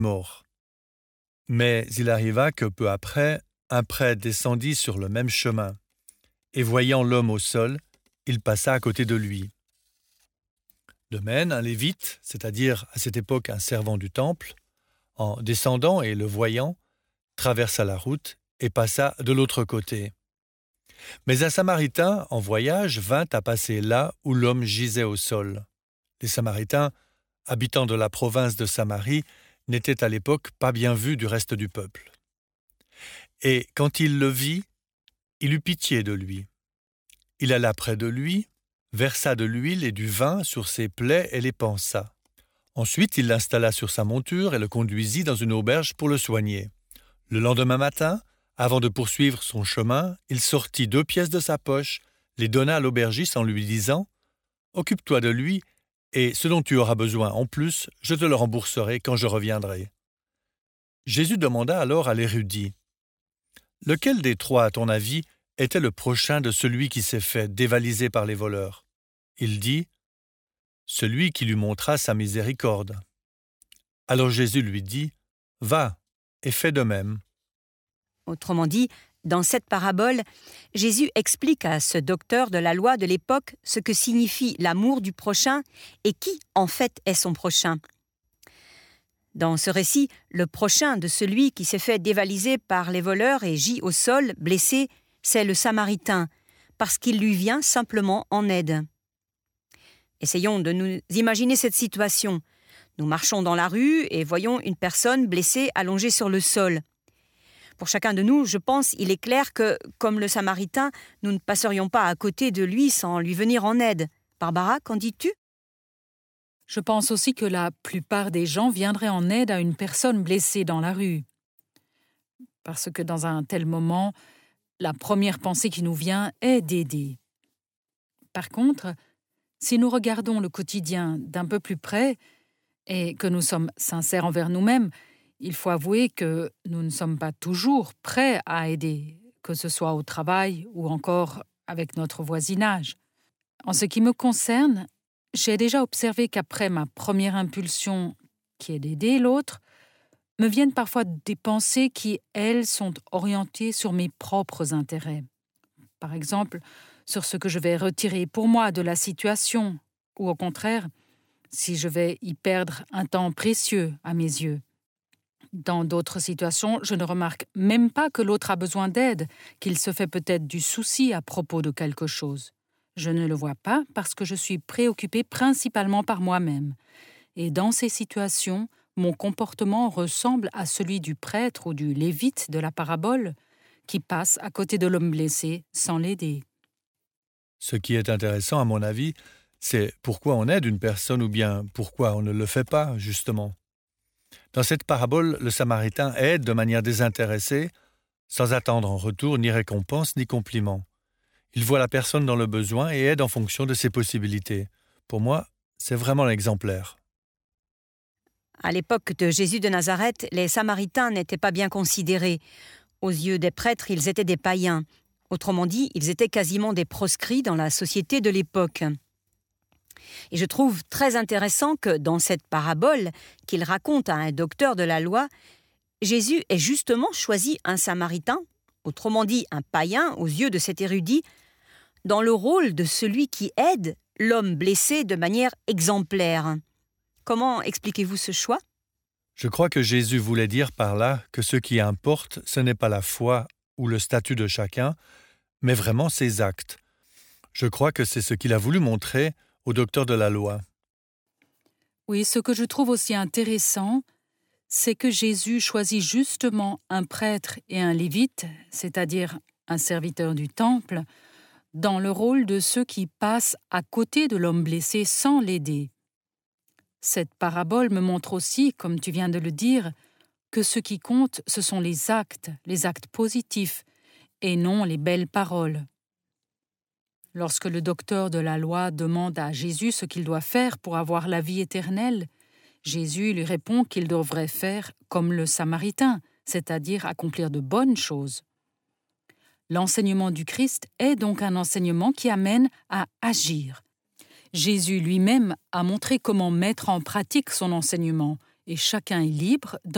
mort. Mais il arriva que peu après, un prêtre descendit sur le même chemin, et voyant l'homme au sol, il passa à côté de lui. De même, un lévite, c'est-à-dire à cette époque un servant du temple, en descendant et le voyant, traversa la route et passa de l'autre côté. Mais un Samaritain, en voyage, vint à passer là où l'homme gisait au sol. Les Samaritains, habitants de la province de Samarie, n'étaient à l'époque pas bien vus du reste du peuple. Et quand il le vit, il eut pitié de lui. Il alla près de lui, versa de l'huile et du vin sur ses plaies et les pansa. Ensuite, il l'installa sur sa monture et le conduisit dans une auberge pour le soigner. Le lendemain matin, avant de poursuivre son chemin, il sortit 2 pièces de sa poche, les donna à l'aubergiste en lui disant « Occupe-toi de lui, et ce dont tu auras besoin en plus, je te le rembourserai quand je reviendrai. » Jésus demanda alors à l'érudit « Lequel des 3, à ton avis, était le prochain de celui qui s'est fait dévaliser par les voleurs ?» Il dit « Celui qui lui montra sa miséricorde. » Alors Jésus lui dit « Va, et fais de même. » Autrement dit, dans cette parabole, Jésus explique à ce docteur de la loi de l'époque ce que signifie l'amour du prochain et qui, en fait, est son prochain. Dans ce récit, le prochain de celui qui s'est fait dévaliser par les voleurs et gît au sol, blessé, c'est le Samaritain, parce qu'il lui vient simplement en aide. Essayons de nous imaginer cette situation. Nous marchons dans la rue et voyons une personne blessée allongée sur le sol. Pour chacun de nous, je pense, il est clair que, comme le Samaritain, nous ne passerions pas à côté de lui sans lui venir en aide. Barbara, qu'en dis-tu ? Je pense aussi que la plupart des gens viendraient en aide à une personne blessée dans la rue. Parce que dans un tel moment, la première pensée qui nous vient est d'aider. Par contre, si nous regardons le quotidien d'un peu plus près et que nous sommes sincères envers nous-mêmes, il faut avouer que nous ne sommes pas toujours prêts à aider, que ce soit au travail ou encore avec notre voisinage. En ce qui me concerne, j'ai déjà observé qu'après ma première impulsion, qui est d'aider l'autre, me viennent parfois des pensées qui, elles, sont orientées sur mes propres intérêts. Par exemple, sur ce que je vais retirer pour moi de la situation, ou au contraire, si je vais y perdre un temps précieux à mes yeux. Dans d'autres situations, je ne remarque même pas que l'autre a besoin d'aide, qu'il se fait peut-être du souci à propos de quelque chose. Je ne le vois pas parce que je suis préoccupée principalement par moi-même. Et dans ces situations, mon comportement ressemble à celui du prêtre ou du lévite de la parabole, qui passe à côté de l'homme blessé sans l'aider. Ce qui est intéressant, à mon avis, c'est pourquoi on aide une personne ou bien pourquoi on ne le fait pas, justement. Dans cette parabole, le Samaritain aide de manière désintéressée, sans attendre en retour ni récompense ni compliment. Il voit la personne dans le besoin et aide en fonction de ses possibilités. Pour moi, c'est vraiment l'exemplaire. À l'époque de Jésus de Nazareth, les Samaritains n'étaient pas bien considérés. Aux yeux des prêtres, ils étaient des païens. Autrement dit, ils étaient quasiment des proscrits dans la société de l'époque. Et je trouve très intéressant que dans cette parabole qu'il raconte à un docteur de la loi, Jésus ait justement choisi un Samaritain, autrement dit un païen aux yeux de cet érudit, dans le rôle de celui qui aide l'homme blessé de manière exemplaire. Comment expliquez-vous ce choix ? Je crois que Jésus voulait dire par là que ce qui importe, ce n'est pas la foi ou le statut de chacun, mais vraiment ses actes. Je crois que c'est ce qu'il a voulu montrer au docteur de la loi. Oui, ce que je trouve aussi intéressant, c'est que Jésus choisit justement un prêtre et un lévite, c'est-à-dire un serviteur du temple, dans le rôle de ceux qui passent à côté de l'homme blessé sans l'aider. Cette parabole me montre aussi, comme tu viens de le dire, que ce qui compte, ce sont les actes positifs, et non les belles paroles. Lorsque le docteur de la loi demande à Jésus ce qu'il doit faire pour avoir la vie éternelle, Jésus lui répond qu'il devrait faire comme le Samaritain, c'est-à-dire accomplir de bonnes choses. L'enseignement du Christ est donc un enseignement qui amène à agir. Jésus lui-même a montré comment mettre en pratique son enseignement, et chacun est libre